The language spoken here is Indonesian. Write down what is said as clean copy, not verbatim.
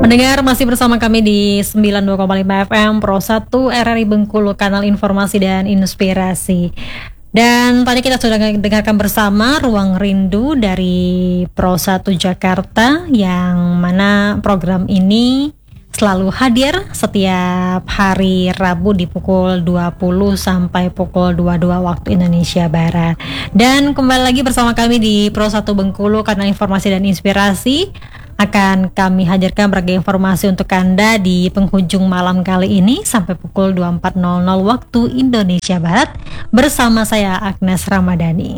Pendengar masih bersama kami di 92,5 FM Pro 1 RRI Bengkulu, kanal informasi dan inspirasi. Dan tadi kita sudah dengarkan bersama Ruang Rindu dari Pro 1 Jakarta, yang mana program ini selalu hadir setiap hari Rabu di pukul 20 sampai pukul 22 waktu Indonesia Barat. Dan kembali lagi bersama kami di Pro 1 Bengkulu, kanal informasi dan inspirasi. Akan kami hadirkan berbagai informasi untuk Anda di penghujung malam kali ini sampai pukul 24.00 waktu Indonesia Barat bersama saya Agnes Ramadhani.